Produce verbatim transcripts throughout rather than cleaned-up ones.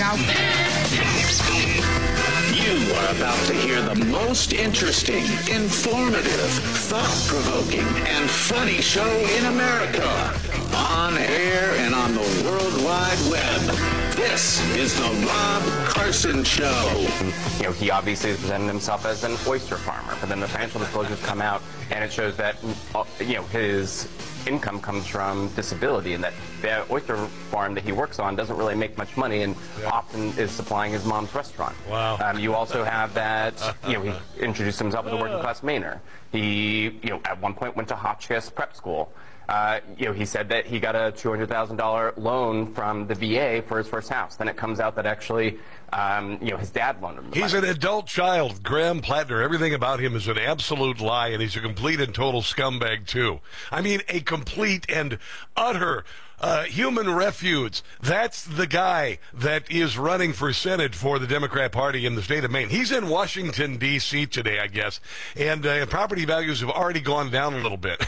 now. You are about to hear the most interesting, informative, thought-provoking, and funny show in America. On air and on the World Wide Web. This is the Rob Carson Show. You know, he obviously has presented himself as an oyster farmer, but then the financial disclosures come out, and it shows that, you know, his income comes from disability, and that the oyster farm that he works on doesn't really make much money, and yeah. often is supplying his mom's restaurant. Wow. Um, you also have that, you know, he introduced himself as a working class Mainer. He, you know, at one point went to Hotchkiss Prep School. Uh, you know, he said that he got a two hundred thousand dollars loan from the V A for his first house. Then it comes out that actually, um, you know, his dad loaned him the He's money. an adult child, Graham Plattner. Everything about him is an absolute lie, and he's a complete and total scumbag, too. I mean, a complete and utter uh, human refuge. That's the guy that is running for Senate for the Democrat Party in the state of Maine. He's in Washington, D C today, I guess, and uh, property values have already gone down a little bit.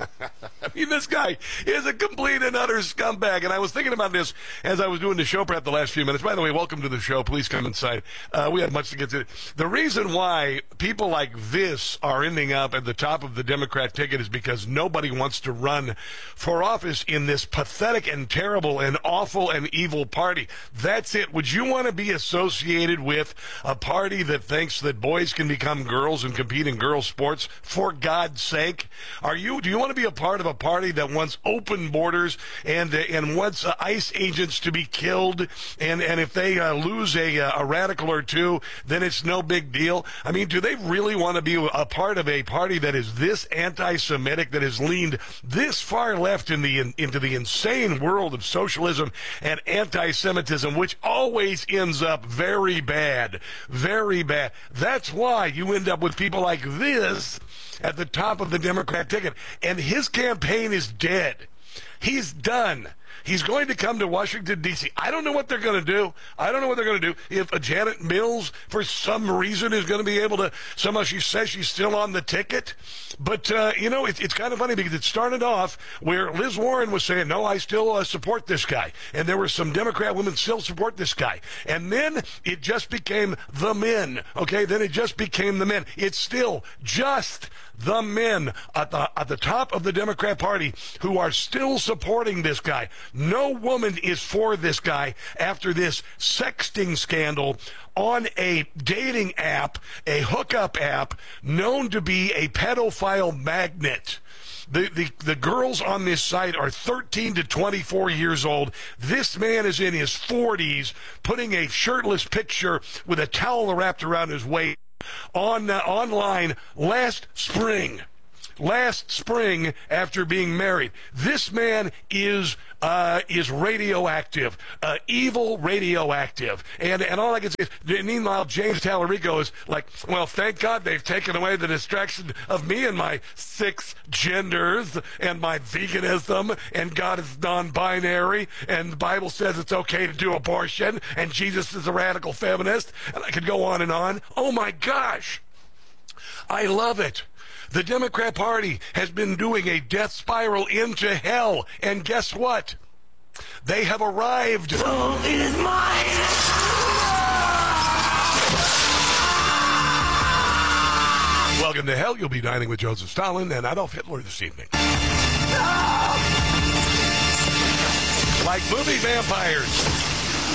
I mean, this guy is a complete and utter scumbag, and I was thinking about this as I was doing the show prep the last few minutes. By the way, welcome to the show. Please come inside. Uh, we have much to get to. The reason why people like this are ending up at the top of the Democrat ticket is because nobody wants to run for office in this pathetic and terrible and awful and evil party. That's it. Would you want to be associated with a party that thinks that boys can become girls and compete in girls' sports? For God's sake. Are you, do you want to be a part of a party that wants open borders and uh, and wants uh, ICE agents to be killed, and, and if they uh, lose a, uh, a radical or two, then it's no big deal? I mean, do they really want to be a part of a party that is this anti-Semitic, that has leaned this far left in the in, into the insane world of socialism and anti-Semitism, which always ends up very bad, very bad? That's why you end up with people like this at the top of the Democrat ticket. And his campaign is dead. He's done. He's going to come to Washington, D C I don't know what they're going to do. I don't know what they're going to do. If a Janet Mills, for some reason, is going to be able to, somehow she says she's still on the ticket. But, uh, you know, it, it's kind of funny because it started off where Liz Warren was saying, no, I still uh, support this guy. And there were some Democrat women still support this guy. And then it just became the men. Okay, then it just became the men. It's still just the men at the, at the top of the Democrat Party who are still supporting this guy. No woman is for this guy after this sexting scandal on a dating app, a hookup app, known to be a pedophile magnet. The, the the girls on this site are thirteen to twenty-four years old. This man is in his forties, putting a shirtless picture with a towel wrapped around his waist on uh, online last spring. Last spring, after being married. This man is uh, is radioactive, uh, evil radioactive. And and all I can say is, meanwhile, James Tallarico is like, well, thank God they've taken away the distraction of me and my six genders and my veganism, and God is non-binary, and the Bible says it's okay to do abortion, and Jesus is a radical feminist, and I could go on and on. Oh, my gosh. I love it. The Democrat Party has been doing a death spiral into hell, and guess what? They have arrived. Oh, it is mine! Welcome to hell. You'll be dining with Joseph Stalin and Adolf Hitler this evening. No! Like movie vampires.